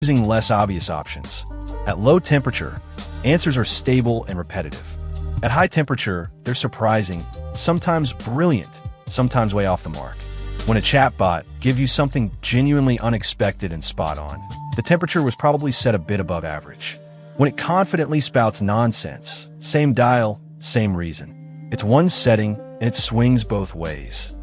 using less obvious options. At low temperature, answers are stable and repetitive. At high temperature, they're surprising, sometimes brilliant, sometimes way off the mark. When a chatbot gives you something genuinely unexpected and spot on, the temperature was probably set a bit above average. When it confidently spouts nonsense, same dial, same reason. It's one setting, and it swings both ways.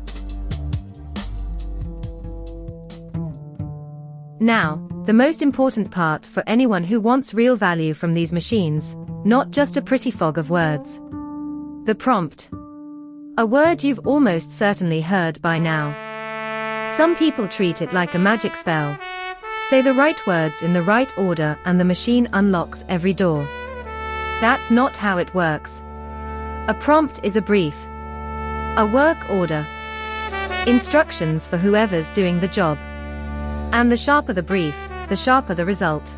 Now, the most important part for anyone who wants real value from these machines, not just a pretty fog of words. The prompt. A word you've almost certainly heard by now. Some people treat it like a magic spell. Say the right words in the right order and the machine unlocks every door. That's not how it works. A prompt is a brief. A work order. Instructions for whoever's doing the job. And the sharper the brief, the sharper the result.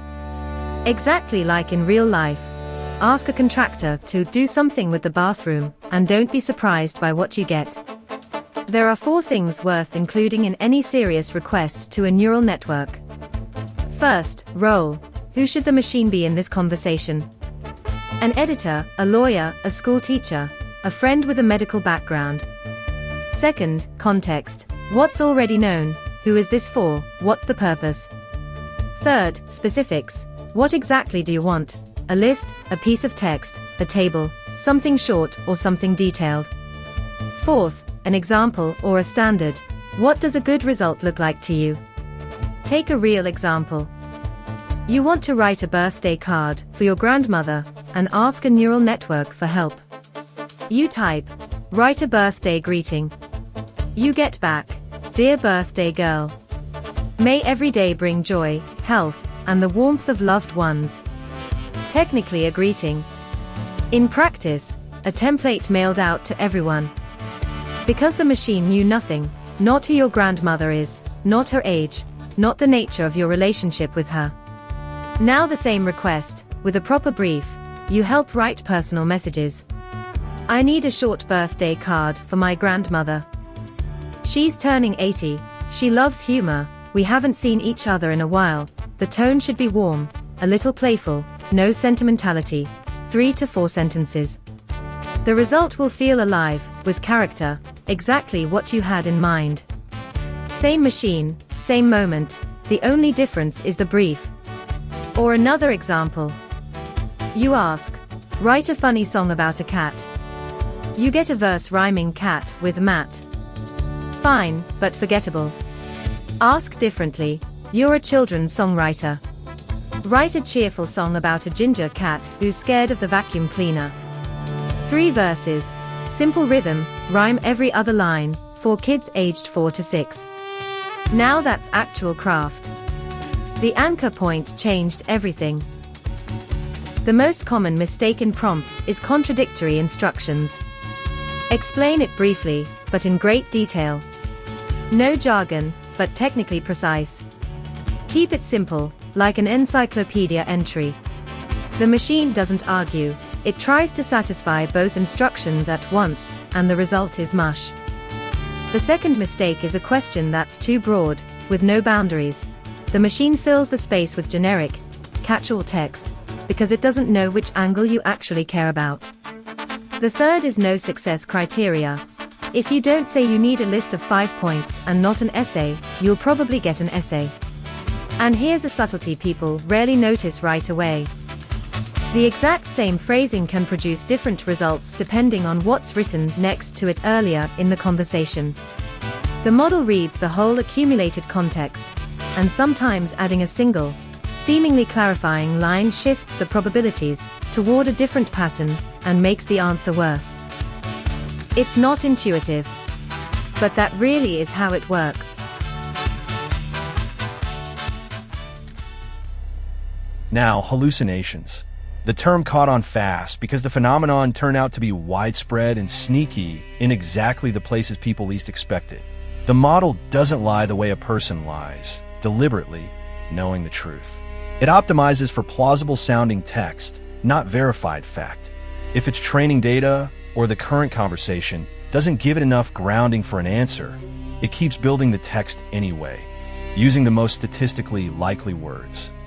Exactly like in real life. Ask a contractor to do something with the bathroom, and don't be surprised by what you get. There are 4 things worth including in any serious request to a neural network. First, role. Who should the machine be in this conversation? An editor, a lawyer, a school teacher, a friend with a medical background. Second, context. What's already known? Who is this for? What's the purpose? Third, specifics. What exactly do you want? A list, a piece of text, a table, something short or something detailed. Fourth, an example or a standard. What does a good result look like to you? Take a real example. You want to write a birthday card for your grandmother and ask a neural network for help. You type, write a birthday greeting. You get back, dear birthday girl. May every day bring joy, health, and the warmth of loved ones. Technically a greeting. In practice, a template mailed out to everyone. Because the machine knew nothing, not who your grandmother is, not her age, not the nature of your relationship with her. Now the same request, with a proper brief, you help write personal messages. I need a short birthday card for my grandmother. She's turning 80, she loves humor, we haven't seen each other in a while, the tone should be warm, a little playful, no sentimentality, 3 to 4 sentences. The result will feel alive, with character, exactly what you had in mind. Same machine, same moment, the only difference is the brief. Or another example. You ask, write a funny song about a cat. You get a verse rhyming cat with Matt. Fine, but forgettable. Ask differently, you're a children's songwriter. Write a cheerful song about a ginger cat who's scared of the vacuum cleaner. 3 verses, simple rhythm, rhyme every other line, for kids aged 4 to 6. Now that's actual craft. The anchor point changed everything. The most common mistake in prompts is contradictory instructions. Explain it briefly, but in great detail. No jargon, but technically precise. Keep it simple, like an encyclopedia entry. The machine doesn't argue, it tries to satisfy both instructions at once, and the result is mush. The second mistake is a question that's too broad, with no boundaries. The machine fills the space with generic, catch-all text, because it doesn't know which angle you actually care about. The third is no success criteria. If you don't say you need a list of 5 points and not an essay, you'll probably get an essay. And here's a subtlety people rarely notice right away. The exact same phrasing can produce different results depending on what's written next to it earlier in the conversation. The model reads the whole accumulated context, and sometimes adding a single, seemingly clarifying line shifts the probabilities toward a different pattern and makes the answer worse. It's not intuitive, but that really is how it works. Now, hallucinations. The term caught on fast because the phenomenon turned out to be widespread and sneaky in exactly the places people least expect it. The model doesn't lie the way a person lies, deliberately knowing the truth. It optimizes for plausible-sounding text, not verified fact. If its training data or the current conversation doesn't give it enough grounding for an answer, it keeps building the text anyway, using the most statistically likely words.